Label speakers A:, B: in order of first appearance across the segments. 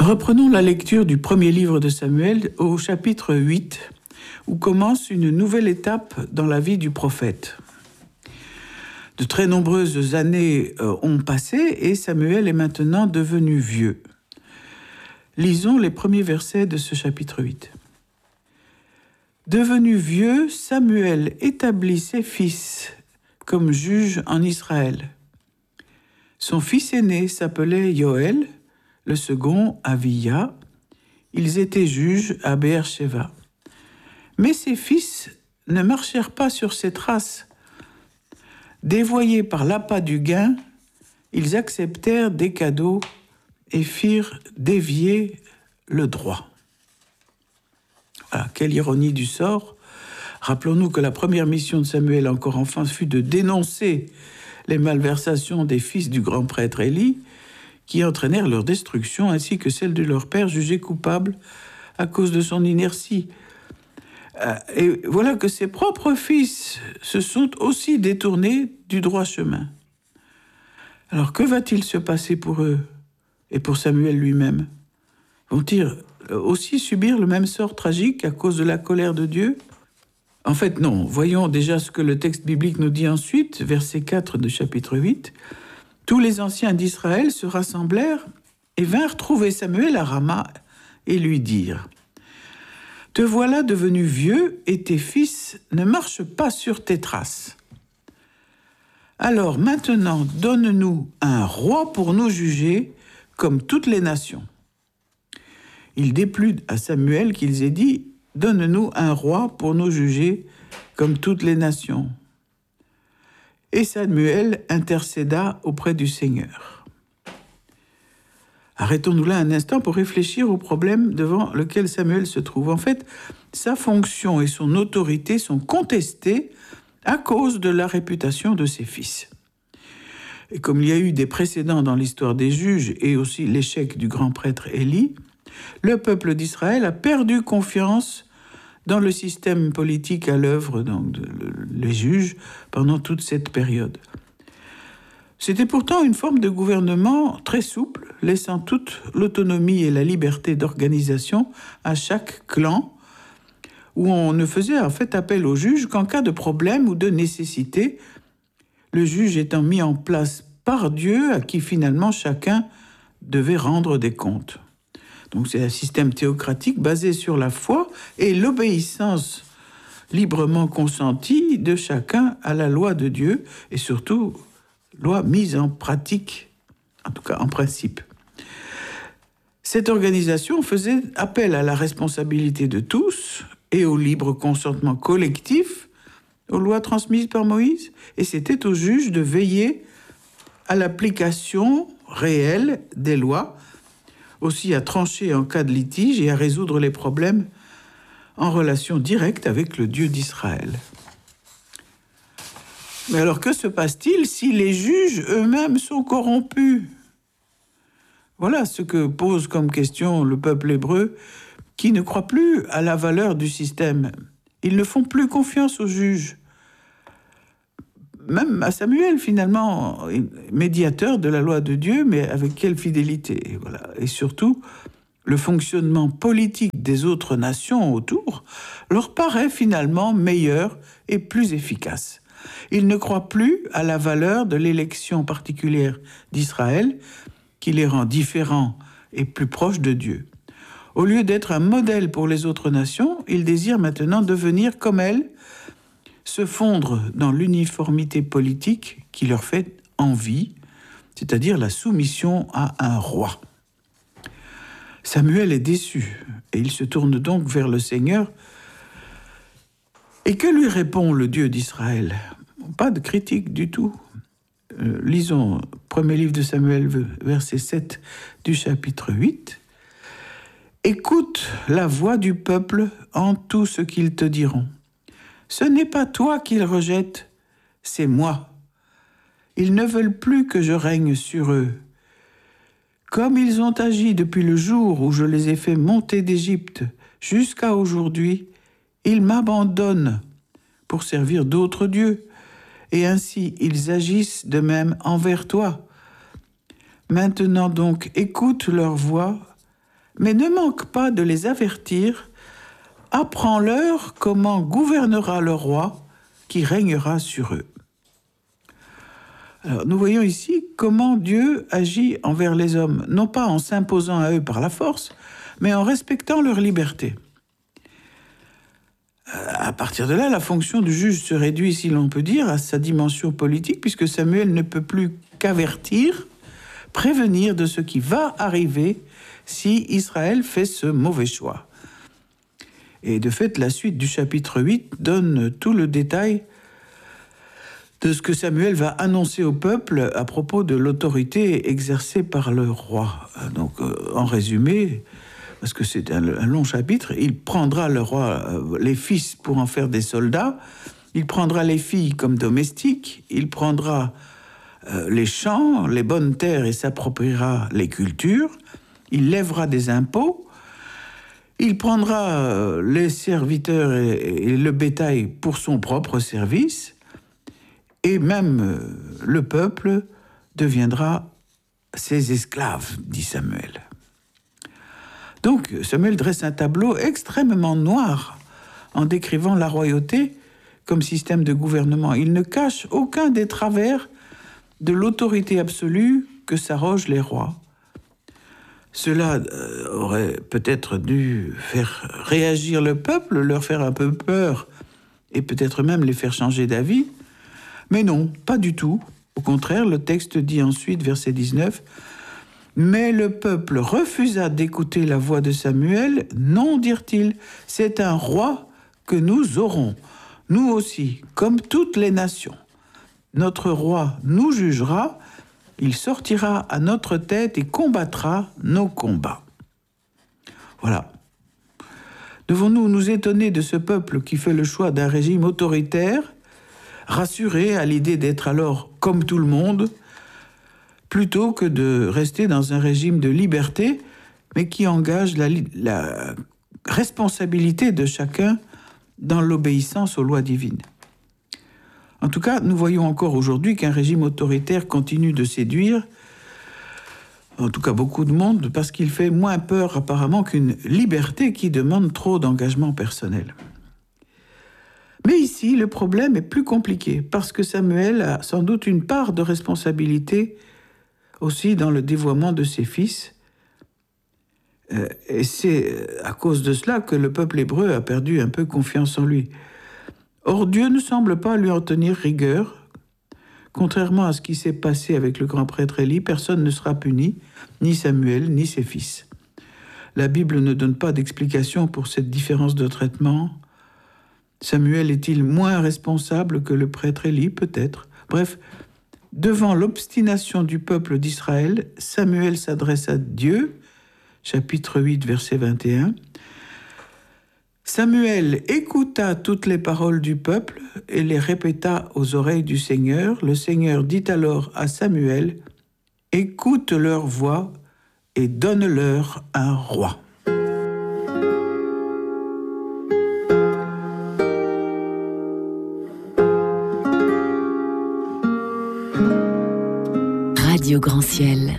A: Reprenons la lecture du premier livre de Samuel au chapitre 8, où commence une nouvelle étape dans la vie du prophète. De très nombreuses années ont passé et Samuel est maintenant devenu vieux. Lisons les premiers versets de ce chapitre 8. Devenu vieux, Samuel établit ses fils comme juges en Israël. Son fils aîné s'appelait Yoël, le second Aviya. Ils étaient juges à Beer-Sheva. Mais ses fils ne marchèrent pas sur ses traces. Dévoyés par l'appât du gain, ils acceptèrent des cadeaux et firent dévier le droit. Voilà, quelle ironie du sort. Rappelons-nous que la première mission de Samuel, encore enfant, fut de dénoncer les malversations des fils du grand prêtre Élie, qui entraînèrent leur destruction, ainsi que celle de leur père jugé coupable à cause de son inertie. Et voilà que ses propres fils se sont aussi détournés du droit chemin. Alors que va-t-il se passer pour eux et pour Samuel lui-même? Vont-ils aussi subir le même sort tragique à cause de la colère de Dieu? En fait, non. Voyons déjà ce que le texte biblique nous dit ensuite, verset 4 du chapitre 8. Tous les anciens d'Israël se rassemblèrent et vinrent trouver Samuel à Rama et lui dirent : « Te voilà devenu vieux et tes fils ne marchent pas sur tes traces. Alors maintenant, donne-nous un roi pour nous juger comme toutes les nations. » Il déplut à Samuel qu'ils aient dit : « Donne-nous un roi pour nous juger comme toutes les nations. » Et Samuel intercéda auprès du Seigneur. Arrêtons-nous là un instant pour réfléchir au problème devant lequel Samuel se trouve. En fait, sa fonction et son autorité sont contestées à cause de la réputation de ses fils. Et comme il y a eu des précédents dans l'histoire des juges et aussi l'échec du grand prêtre Élie, le peuple d'Israël a perdu confiance dans le système politique à l'œuvre, donc les juges, pendant toute cette période. C'était pourtant une forme de gouvernement très souple, laissant toute l'autonomie et la liberté d'organisation à chaque clan, où on ne faisait en fait appel au juge qu'en cas de problème ou de nécessité, le juge étant mis en place par Dieu, à qui finalement chacun devait rendre des comptes. Donc c'est un système théocratique basé sur la foi et l'obéissance librement consentie de chacun à la loi de Dieu, et surtout loi mise en pratique, en tout cas en principe. Cette organisation faisait appel à la responsabilité de tous et au libre consentement collectif aux lois transmises par Moïse, et c'était aux juges de veiller à l'application réelle des lois, aussi à trancher en cas de litige et à résoudre les problèmes en relation directe avec le Dieu d'Israël. Mais alors que se passe-t-il si les juges eux-mêmes sont corrompus ? Voilà ce que pose comme question le peuple hébreu, qui ne croit plus à la valeur du système. Ils ne font plus confiance aux juges. Même à Samuel, finalement, médiateur de la loi de Dieu, mais avec quelle fidélité, voilà. Et surtout, le fonctionnement politique des autres nations autour leur paraît finalement meilleur et plus efficace. Ils ne croient plus à la valeur de l'élection particulière d'Israël, qui les rend différents et plus proches de Dieu. Au lieu d'être un modèle pour les autres nations, ils désirent maintenant devenir comme elles, se fondre dans l'uniformité politique qui leur fait envie, c'est-à-dire la soumission à un roi. Samuel est déçu et il se tourne donc vers le Seigneur. Et que lui répond le Dieu d'Israël ? Pas de critique du tout. Lisons premier livre de Samuel, verset 7 du chapitre 8. « Écoute la voix du peuple en tout ce qu'ils te diront. Ce n'est pas toi qu'ils rejettent, c'est moi. Ils ne veulent plus que je règne sur eux. Comme ils ont agi depuis le jour où je les ai fait monter d'Égypte jusqu'à aujourd'hui, ils m'abandonnent pour servir d'autres dieux, et ainsi ils agissent de même envers toi. Maintenant donc, écoute leur voix mais ne manque pas de les avertir. Apprends-leur comment gouvernera le roi qui régnera sur eux. Alors, nous voyons ici comment Dieu agit envers les hommes, non pas en s'imposant à eux par la force, mais en respectant leur liberté. À partir de là, la fonction du juge se réduit, si l'on peut dire, à sa dimension politique, puisque Samuel ne peut plus qu'avertir, prévenir de ce qui va arriver si Israël fait ce mauvais choix. Et de fait, la suite du chapitre 8 donne tout le détail de ce que Samuel va annoncer au peuple à propos de l'autorité exercée par le roi. Donc, en résumé, parce que c'est un long chapitre, il prendra le roi les fils pour en faire des soldats, il prendra les filles comme domestiques, il prendra les champs, les bonnes terres et s'appropriera les cultures, il lèvera des impôts, il prendra les serviteurs et le bétail pour son propre service, et même le peuple deviendra ses esclaves, dit Samuel. Donc Samuel dresse un tableau extrêmement noir en décrivant la royauté comme système de gouvernement. Il ne cache aucun des travers de l'autorité absolue que s'arrogent les rois. Cela aurait peut-être dû faire réagir le peuple, leur faire un peu peur et peut-être même les faire changer d'avis. Mais non, pas du tout. Au contraire, le texte dit ensuite, verset 19, « Mais le peuple refusa d'écouter la voix de Samuel. Non, dirent-ils, c'est un roi que nous aurons, nous aussi, comme toutes les nations. Notre roi nous jugera, il sortira à notre tête et combattra nos combats. » Voilà. Devons-nous nous étonner de ce peuple qui fait le choix d'un régime autoritaire, rassuré à l'idée d'être alors comme tout le monde, plutôt que de rester dans un régime de liberté, mais qui engage la responsabilité de chacun dans l'obéissance aux lois divines. En tout cas, nous voyons encore aujourd'hui qu'un régime autoritaire continue de séduire, en tout cas beaucoup de monde, parce qu'il fait moins peur apparemment qu'une liberté qui demande trop d'engagement personnel. Mais ici, le problème est plus compliqué, parce que Samuel a sans doute une part de responsabilité aussi dans le dévoiement de ses fils. Et c'est à cause de cela que le peuple hébreu a perdu un peu confiance en lui. Or, Dieu ne semble pas lui en tenir rigueur. Contrairement à ce qui s'est passé avec le grand prêtre Élie, personne ne sera puni, ni Samuel, ni ses fils. La Bible ne donne pas d'explication pour cette différence de traitement. Samuel est-il moins responsable que le prêtre Élie, peut-être? Bref, devant l'obstination du peuple d'Israël, Samuel s'adresse à Dieu, chapitre 8, verset 21. Samuel écouta toutes les paroles du peuple et les répéta aux oreilles du Seigneur. Le Seigneur dit alors à Samuel, « Écoute leur voix et donne-leur un roi. »
B: Radio Grand Ciel.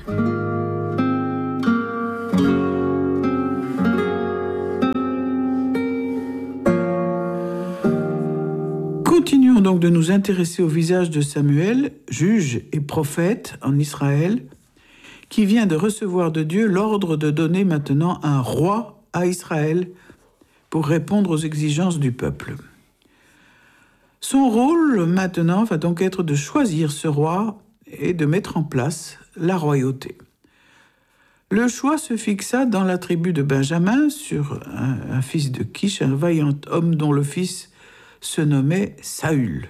A: Continuons donc de nous intéresser au visage de Samuel, juge et prophète en Israël, qui vient de recevoir de Dieu l'ordre de donner maintenant un roi à Israël pour répondre aux exigences du peuple. Son rôle maintenant va donc être de choisir ce roi et de mettre en place la royauté. Le choix se fixa dans la tribu de Benjamin sur un fils de Kish, un vaillant homme dont le fils se nommait Saül.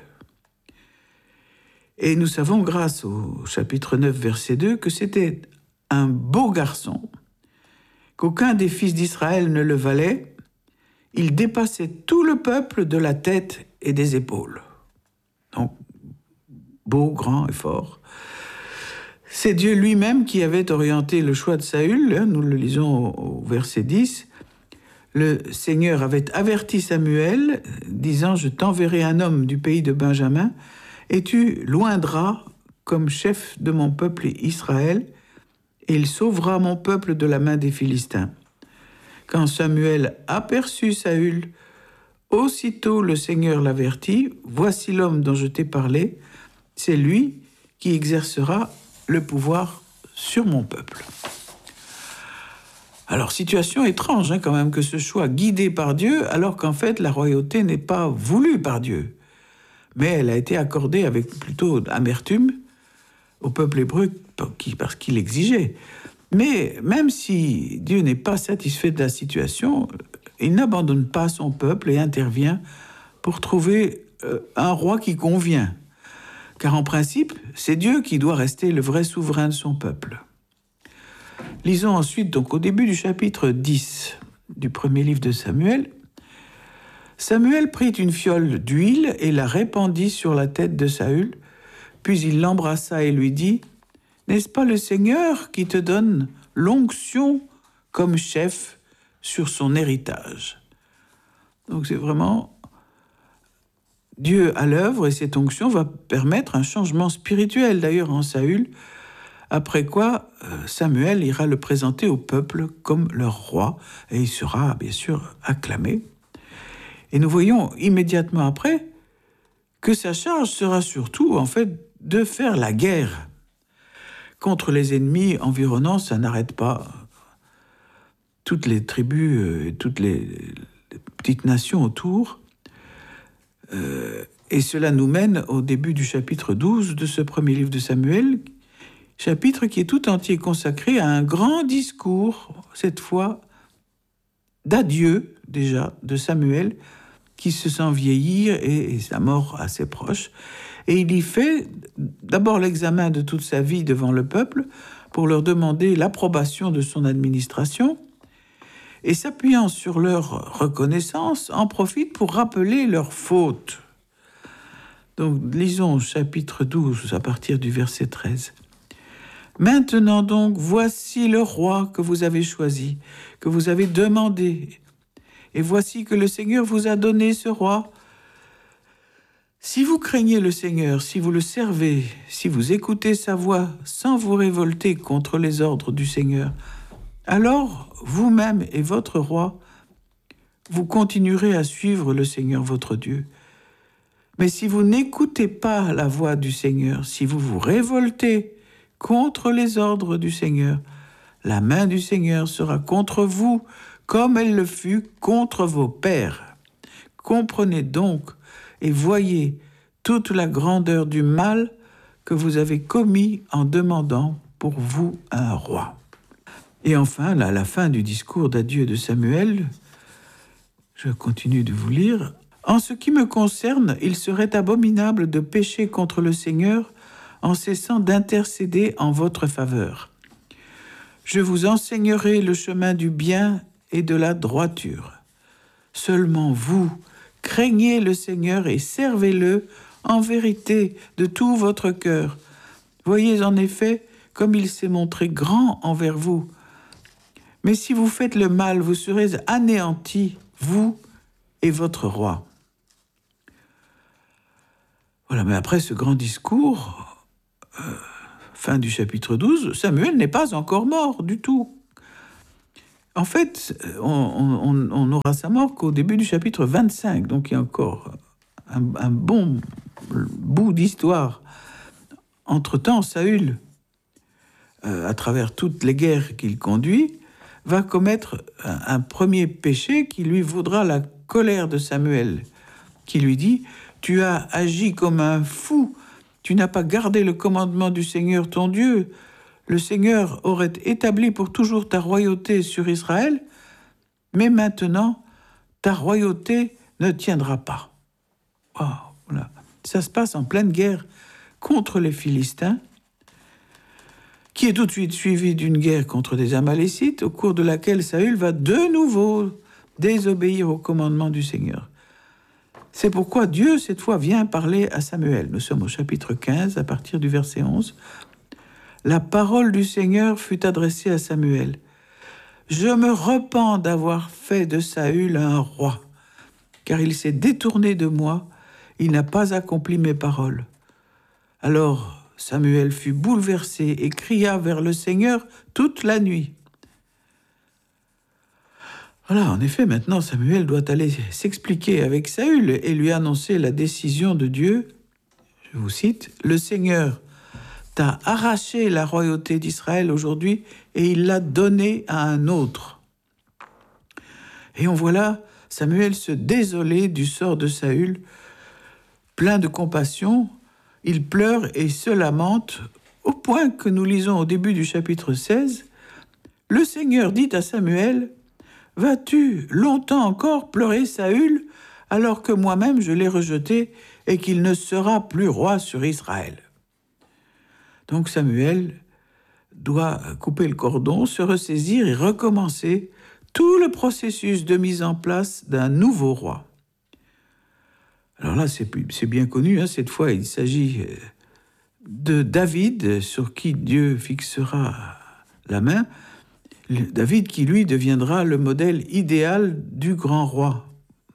A: Et nous savons, grâce au chapitre 9, verset 2, que c'était un beau garçon, qu'aucun des fils d'Israël ne le valait. Il dépassait tout le peuple de la tête et des épaules. Donc, beau, grand et fort. C'est Dieu lui-même qui avait orienté le choix de Saül, nous le lisons au verset 10. Le Seigneur avait averti Samuel, disant « Je t'enverrai un homme du pays de Benjamin, et tu l'oindras comme chef de mon peuple Israël, et il sauvera mon peuple de la main des Philistins. Quand Samuel aperçut Saül, aussitôt le Seigneur l'avertit, « Voici l'homme dont je t'ai parlé, c'est lui qui exercera le pouvoir sur mon peuple. » Alors, situation étrange quand même que ce choix guidé par Dieu, alors qu'en fait la royauté n'est pas voulue par Dieu, mais elle a été accordée avec plutôt amertume au peuple hébreu parce qu'il l'exigeait. Mais même si Dieu n'est pas satisfait de la situation, il n'abandonne pas son peuple et intervient pour trouver un roi qui convient. Car en principe, c'est Dieu qui doit rester le vrai souverain de son peuple. Lisons ensuite, donc au début du chapitre 10 du premier livre de Samuel. Samuel prit une fiole d'huile et la répandit sur la tête de Saül, puis il l'embrassa et lui dit « N'est-ce pas le Seigneur qui te donne l'onction comme chef sur son héritage ?» Donc c'est vraiment Dieu à l'œuvre, et cette onction va permettre un changement spirituel d'ailleurs en Saül, après quoi Samuel ira le présenter au peuple comme leur roi, et il sera bien sûr acclamé. Et nous voyons immédiatement après que sa charge sera surtout en fait de faire la guerre contre les ennemis environnants. Ça n'arrête pas. Toutes les tribus, toutes les petites nations autour. Et cela nous mène au début du chapitre 12 de ce premier livre de Samuel, chapitre qui est tout entier consacré à un grand discours, cette fois d'adieu déjà, de Samuel, qui se sent vieillir et sa mort assez proche. Et il y fait d'abord l'examen de toute sa vie devant le peuple pour leur demander l'approbation de son administration, et s'appuyant sur leur reconnaissance, en profite pour rappeler leurs fautes. Donc, lisons chapitre 12 à partir du verset 13. « Maintenant donc, voici le roi que vous avez choisi, que vous avez demandé, et voici que le Seigneur vous a donné ce roi. Si vous craignez le Seigneur, si vous le servez, si vous écoutez sa voix sans vous révolter contre les ordres du Seigneur, alors vous-même et votre roi, vous continuerez à suivre le Seigneur votre Dieu. Mais si vous n'écoutez pas la voix du Seigneur, si vous vous révoltez contre les ordres du Seigneur, la main du Seigneur sera contre vous, comme elle le fut contre vos pères. Comprenez donc et voyez toute la grandeur du mal que vous avez commis en demandant pour vous un roi. » Et enfin, à la fin du discours d'adieu de Samuel, je continue de vous lire. « En ce qui me concerne, il serait abominable de pécher contre le Seigneur en cessant d'intercéder en votre faveur. Je vous enseignerai le chemin du bien et de la droiture. Seulement vous, craignez le Seigneur et servez-le en vérité de tout votre cœur. Voyez en effet comme il s'est montré grand envers vous. Mais si vous faites le mal, vous serez anéantis, vous et votre roi. » Voilà, mais après ce grand discours, fin du chapitre 12, Samuel n'est pas encore mort du tout. En fait, on n'aura sa mort qu'au début du chapitre 25, donc il y a encore un bon bout d'histoire. Entre-temps, Saül, à travers toutes les guerres qu'il conduit, va commettre un premier péché qui lui vaudra la colère de Samuel, qui lui dit « Tu as agi comme un fou, tu n'as pas gardé le commandement du Seigneur ton Dieu. Le Seigneur aurait établi pour toujours ta royauté sur Israël, mais maintenant, ta royauté ne tiendra pas. » Oh, voilà. Ça se passe en pleine guerre contre les Philistins, qui est tout de suite suivi d'une guerre contre des Amalécites, au cours de laquelle Saül va de nouveau désobéir au commandement du Seigneur. C'est pourquoi Dieu, cette fois, vient parler à Samuel. Nous sommes au chapitre 15, à partir du verset 11. « La parole du Seigneur fut adressée à Samuel. « Je me repens d'avoir fait de Saül un roi, car il s'est détourné de moi, il n'a pas accompli mes paroles. » Alors Samuel fut bouleversé et cria vers le Seigneur toute la nuit. Voilà, en effet, maintenant Samuel doit aller s'expliquer avec Saül et lui annoncer la décision de Dieu. Je vous cite, « Le Seigneur t'a arraché la royauté d'Israël aujourd'hui et il l'a donnée à un autre. » Et on voit là Samuel se désoler du sort de Saül, plein de compassion, il pleure et se lamente, au point que nous lisons au début du chapitre 16, « Le Seigneur dit à Samuel, « Vas-tu longtemps encore pleurer Saül, alors que moi-même je l'ai rejeté et qu'il ne sera plus roi sur Israël ?» Donc Samuel doit couper le cordon, se ressaisir et recommencer tout le processus de mise en place d'un nouveau roi. Alors là, c'est bien connu, hein, cette fois il s'agit de David, sur qui Dieu fixera la main. David qui, lui, deviendra le modèle idéal du grand roi.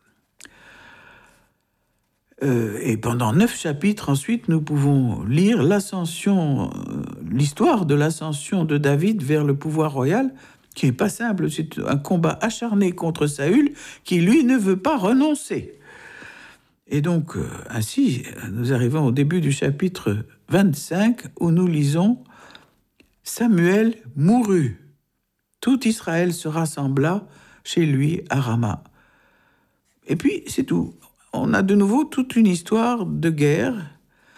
A: Et pendant 9 chapitres, ensuite, nous pouvons lire l'histoire de l'ascension de David vers le pouvoir royal, qui n'est pas simple, c'est un combat acharné contre Saül, qui, lui, ne veut pas renoncer. Et donc, ainsi, nous arrivons au début du chapitre 25, où nous lisons « Samuel mourut. Tout Israël se rassembla chez lui à Rama. » Et puis, c'est tout. On a de nouveau toute une histoire de guerre.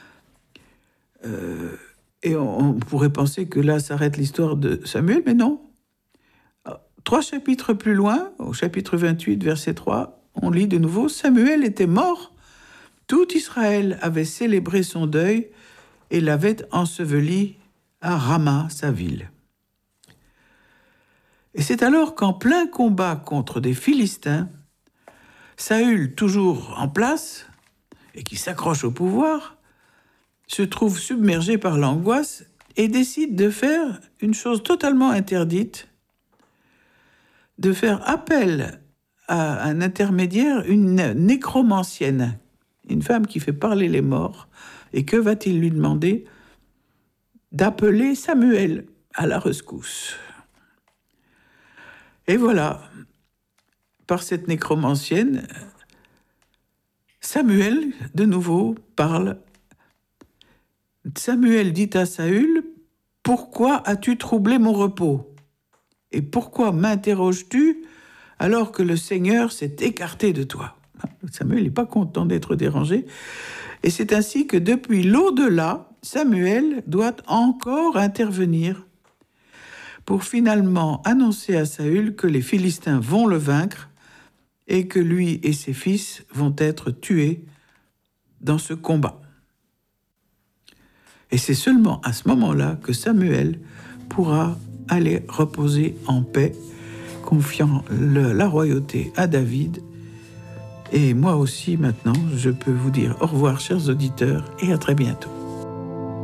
A: Et on pourrait penser que là s'arrête l'histoire de Samuel, mais non. 3 chapitres plus loin, au chapitre 28, verset 3, on lit de nouveau « Samuel était mort. Tout Israël avait célébré son deuil et l'avait enseveli à Rama, sa ville. » Et c'est alors qu'en plein combat contre des Philistins, Saül, toujours en place et qui s'accroche au pouvoir, se trouve submergé par l'angoisse et décide de faire une chose totalement interdite, de faire appel à un intermédiaire, une nécromancienne, une femme qui fait parler les morts. Et que va-t-il lui demander? D'appeler Samuel à la rescousse. Et voilà, par cette nécromancienne, Samuel, de nouveau, parle. Samuel dit à Saül, « Pourquoi as-tu troublé mon repos? Et pourquoi m'interroges-tu alors que le Seigneur s'est écarté de toi ?» Samuel n'est pas content d'être dérangé. Et c'est ainsi que depuis l'au-delà, Samuel doit encore intervenir pour finalement annoncer à Saül que les Philistins vont le vaincre et que lui et ses fils vont être tués dans ce combat. Et c'est seulement à ce moment-là que Samuel pourra aller reposer en paix, confiant la royauté à David. Et moi aussi, maintenant, je peux vous dire au revoir, chers auditeurs, et à très bientôt.